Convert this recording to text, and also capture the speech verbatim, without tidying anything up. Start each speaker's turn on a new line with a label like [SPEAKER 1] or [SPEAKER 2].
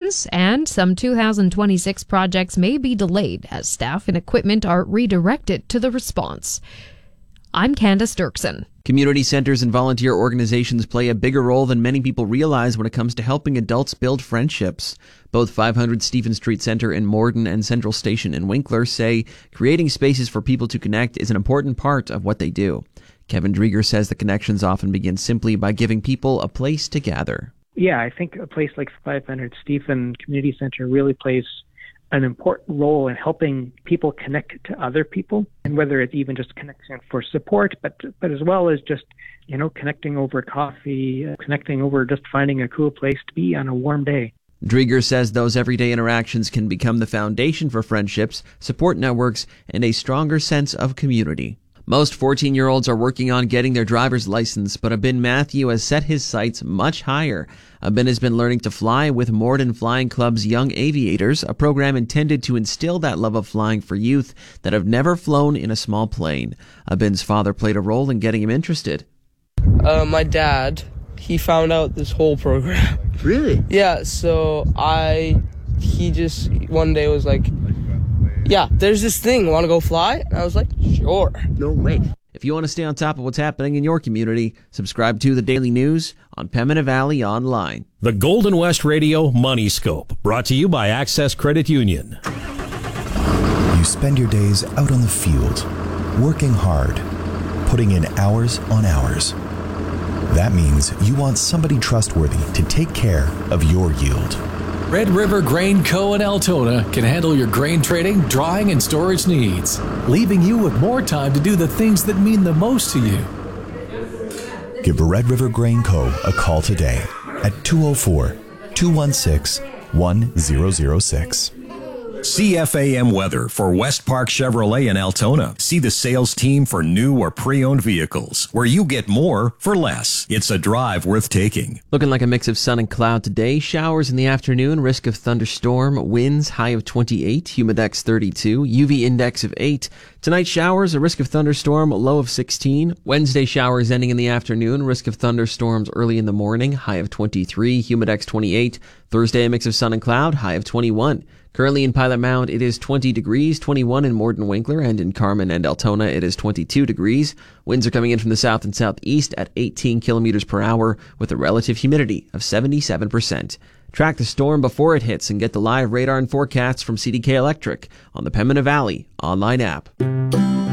[SPEAKER 1] operations, and some two thousand twenty-six projects may be delayed as staff and equipment are redirected to the response. I'm Candace Dirksen.
[SPEAKER 2] Community centers and volunteer organizations play a bigger role than many people realize when it comes to helping adults build friendships. Both five hundred Stephen Street Center in Morden and Central Station in Winkler say creating spaces for people to connect is an important part of what they do. Kevin Drieger says the connections often begin simply by giving people a place to gather.
[SPEAKER 3] Yeah, I think a place like five hundred Stephen Community Center really plays an important role in helping people connect to other people, and whether it's even just connecting for support, but but as well as just, you know, connecting over coffee, uh, connecting over just finding a cool place to be on a warm day.
[SPEAKER 2] Drieger says those everyday interactions can become the foundation for friendships, support networks, and a stronger sense of community. Most fourteen-year-olds are working on getting their driver's license, but Abin Matthew has set his sights much higher. Abin has been learning to fly with Morden Flying Club's Young Aviators, a program intended to instill that love of flying for youth that have never flown in a small plane. Abin's father played a role in getting him interested.
[SPEAKER 4] Uh, my dad, he found out this whole program.
[SPEAKER 5] Really?
[SPEAKER 4] Yeah, so I, he just one day was like, yeah, there's this thing, want to go fly? And I was like, sure.
[SPEAKER 5] No way.
[SPEAKER 2] If you want to stay on top of what's happening in your community, subscribe to The Daily News on Pembina Valley Online.
[SPEAKER 6] The Golden West Radio Money Scope, brought to you by Access Credit Union.
[SPEAKER 7] You spend your days out on the field, working hard, putting in hours on hours. That means you want somebody trustworthy to take care of your yield.
[SPEAKER 8] Red River Grain Co. in Altona can handle your grain trading, drying, and storage needs, leaving you with more time to do the things that mean the most to you.
[SPEAKER 7] Give Red River Grain Co. a call today at two oh four, two one six, one zero zero six.
[SPEAKER 6] C F A M weather for West Park Chevrolet in Altona. See the sales team for new or pre-owned vehicles, where you get more for less. It's a drive worth taking.
[SPEAKER 2] Looking like a mix of sun and cloud today. Showers in the afternoon, risk of thunderstorm, winds high of twenty-eight, humidex thirty-two, U V index of eight. Tonight showers, a risk of thunderstorm, low of sixteen. Wednesday showers ending in the afternoon, risk of thunderstorms early in the morning, high of twenty-three, humidex twenty-eight. Thursday a mix of sun and cloud, high of twenty-one. Currently in Pilot Mound, it is twenty degrees, twenty-one in Morden Winkler, and in Carman and Altona, it is twenty-two degrees. Winds are coming in from the south and southeast at eighteen kilometers per hour with a relative humidity of seventy-seven percent. Track the storm before it hits and get the live radar and forecasts from C D K Electric on the Pembina Valley online app.